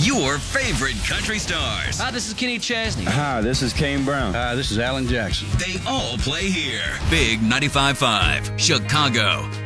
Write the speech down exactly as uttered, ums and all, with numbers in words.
your favorite country stars. Hi, this is Kenny Chesney. Hi, this is Kane Brown. Hi, this is Alan Jackson. They all play here. Big ninety-five point five, Chicago.